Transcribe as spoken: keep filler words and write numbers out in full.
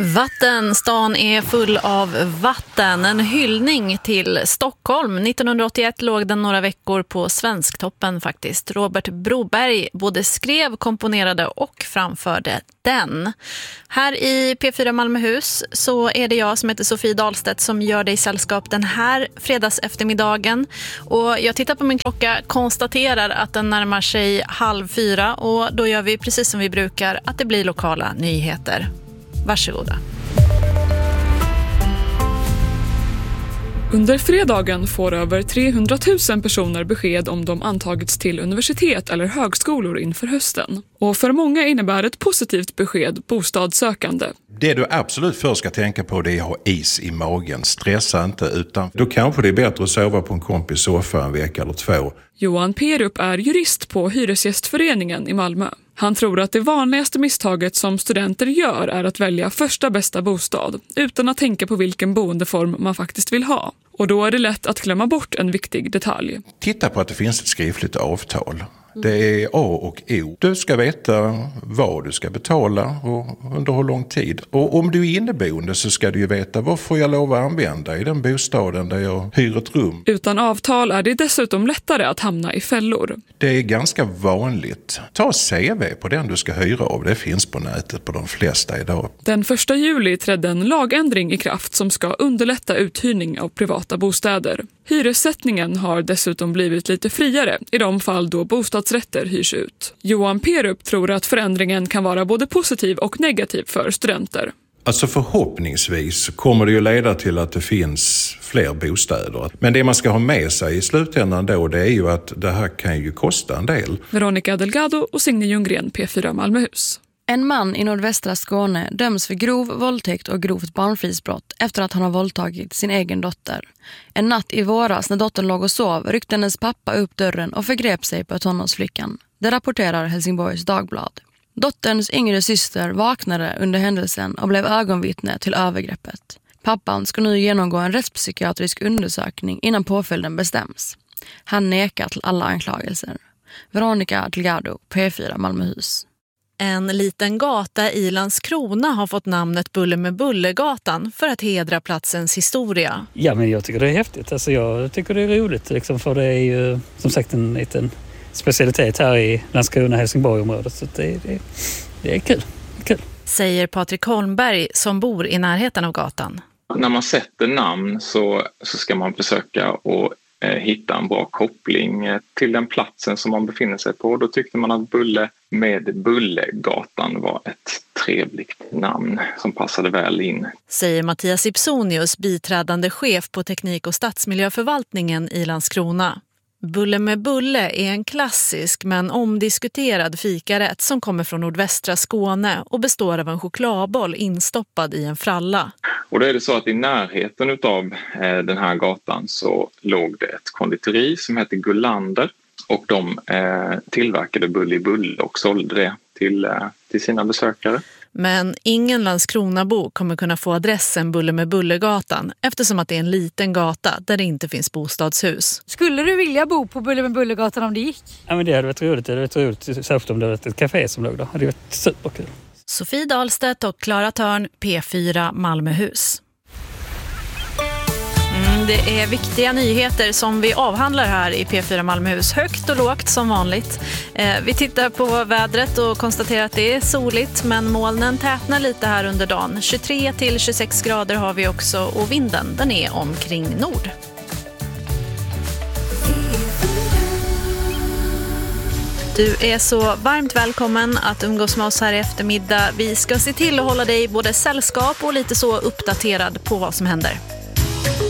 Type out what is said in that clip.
Vatten, stan är full av vatten. En hyllning till Stockholm. nittonhundraåttioett låg den några veckor på Svensktoppen faktiskt. Robert Broberg både skrev, komponerade och framförde den. Här i P fyra Malmöhus så är det jag som heter Sofie Dahlstedt som gör dig sällskap den här fredags eftermiddagen. Och jag tittar på min klocka, konstaterar att den närmar sig halv fyra och då gör vi precis som vi brukar, att det blir lokala nyheter. Varsågoda. Under fredagen får över trehundratusen personer besked om de antagits till universitet eller högskolor inför hösten. Och för många innebär ett positivt besked bostadssökande. Det du absolut först ska tänka på det är att ha is i magen. Stressa inte, utan då kanske det är bättre att sova på en kompis soffa en vecka eller två. Johan Perup är jurist på Hyresgästföreningen i Malmö. Han tror att det vanligaste misstaget som studenter gör är att välja första bästa bostad utan att tänka på vilken boendeform man faktiskt vill ha. Och då är det lätt att glömma bort en viktig detalj. Titta på att det finns ett skriftligt avtal. Det är A och O. Du ska veta vad du ska betala och under hur lång tid. Och om du är inneboende så ska du ju veta vad får jag lov att använda i den bostaden där jag hyr ett rum. Utan avtal är det dessutom lättare att hamna i fällor. Det är ganska vanligt. Ta C V på den du ska hyra av. Det finns på nätet på de flesta idag. Den första juli trädde en lagändring i kraft som ska underlätta uthyrning av privata bostäder. Hyressättningen har dessutom blivit lite friare i de fall då bostadsrätter hyrs ut. Johan Perup tror att förändringen kan vara både positiv och negativ för studenter. Alltså förhoppningsvis kommer det ju leda till att det finns fler bostäder. Men det man ska ha med sig i slutändan då, det är ju att det här kan ju kosta en del. Veronica Delgado och Signe Ljunggren, P fyra Malmöhus. En man i nordvästra Skåne döms för grov våldtäkt och grovt barnfridsbrott efter att han har våldtagit sin egen dotter. En natt i våras när dottern låg och sov ryckte hennes pappa upp dörren och förgrep sig på tonårsflickan. Det rapporterar Helsingborgs Dagblad. Dotterns yngre syster vaknade under händelsen och blev ögonvittne till övergreppet. Pappan ska nu genomgå en rättspsykiatrisk undersökning innan påföljden bestäms. Han nekar till alla anklagelser. Veronica Delgado, P fyra Malmöhus. En liten gata i Landskrona har fått namnet Bulle med Bullegatan för att hedra platsens historia. Ja, men jag tycker det är häftigt. Alltså, jag tycker det är roligt liksom, för det är ju som sagt en liten specialitet här i Landskrona-Helsingborg-området. Så det, det, det är kul. kul. Säger Patrik Holmberg som bor i närheten av gatan. När man sätter namn så, så ska man försöka att eh, hitta en bra koppling eh, till den platsen som man befinner sig på. Då tyckte man att Bulle med Bullegatan var ett trevligt namn som passade väl in. Säger Mattias Ipsonius, biträdande chef på teknik- och stadsmiljöförvaltningen i Landskrona. Bulle med Bulle är en klassisk men omdiskuterad fikarätt som kommer från nordvästra Skåne och består av en chokladboll instoppad i en fralla. Och då är det så att i närheten av eh, den här gatan så låg det ett konditori som heter Gullander. Och de eh, tillverkade bulle i bulle och sålde det till, eh, till sina besökare. Men ingen Landskronabo kommer kunna få adressen Bulle med Bullegatan eftersom att det är en liten gata där det inte finns bostadshus. Skulle du vilja bo på Bulle med Bullegatan om det gick? Ja, men det hade varit roligt. Det hade varit roligt särskilt om det var ett café som låg där. Det hade varit superkul. Sofie Dahlstedt och Klara Törn, P fyra Malmöhus. Mm, det är viktiga nyheter som vi avhandlar här i P fyra Malmöhus. Högt och lågt som vanligt. Eh, vi tittar på vädret och konstaterar att det är soligt men molnen tätnar lite här under dagen. tjugotre till tjugosex grader har vi också och vinden den är omkring nord. Du är så varmt välkommen att umgås med oss här i eftermiddag. Vi ska se till att hålla dig både sällskap och lite så uppdaterad på vad som händer.